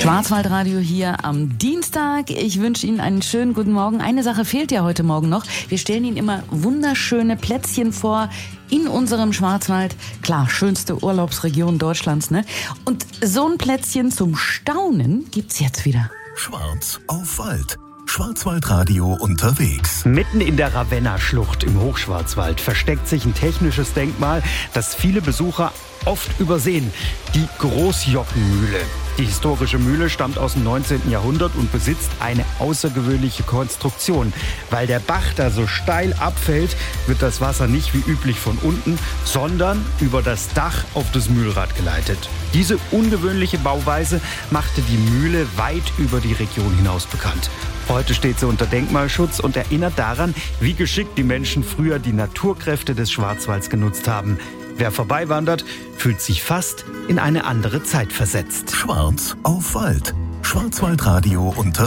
Schwarzwaldradio hier am Dienstag. Ich wünsche Ihnen einen schönen guten Morgen. Eine Sache fehlt ja heute Morgen noch. Wir stellen Ihnen immer wunderschöne Plätzchen vor in unserem Schwarzwald. Klar, schönste Urlaubsregion Deutschlands, ne? Und so ein Plätzchen zum Staunen gibt's jetzt wieder. Schwarz auf Wald. Schwarzwaldradio unterwegs. Mitten in der Ravenna-Schlucht im Hochschwarzwald versteckt sich ein technisches Denkmal, das viele Besucher oft übersehen. Die Großjockenmühle. Die historische Mühle stammt aus dem 19. Jahrhundert und besitzt eine außergewöhnliche Konstruktion. Weil der Bach da so steil abfällt, wird das Wasser nicht wie üblich von unten, sondern über das Dach auf das Mühlrad geleitet. Diese ungewöhnliche Bauweise machte die Mühle weit über die Region hinaus bekannt. Heute steht sie unter Denkmalschutz und erinnert daran, wie geschickt die Menschen früher die Naturkräfte des Schwarzwalds genutzt haben. Wer vorbeiwandert, fühlt sich fast in eine andere Zeit versetzt. Schwarz auf Wald. Schwarzwaldradio unterwegs.